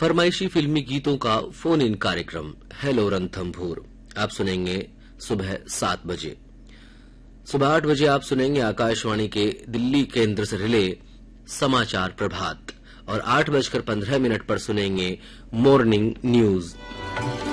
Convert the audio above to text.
फरमाइशी फिल्मी गीतों का फोन इन कार्यक्रम हेलो रणथंभौर आप सुनेंगे सुबह 7 बजे। सुबह 8 बजे आप सुनेंगे आकाशवाणी के दिल्ली केंद्र से रिले समाचार प्रभात और 8:15 पर सुनेंगे मॉर्निंग न्यूज।